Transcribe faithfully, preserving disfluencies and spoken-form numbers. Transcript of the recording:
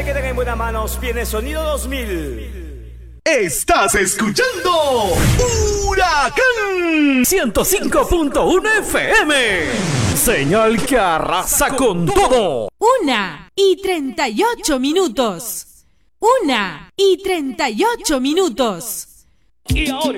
que tenga en buenas manos viene Sonido dos mil. Estás escuchando Huracán ciento cinco punto uno F M. Señal que arrasa con todo. Una y treinta y ocho minutos. Una y treinta y ocho minutos. Y ahora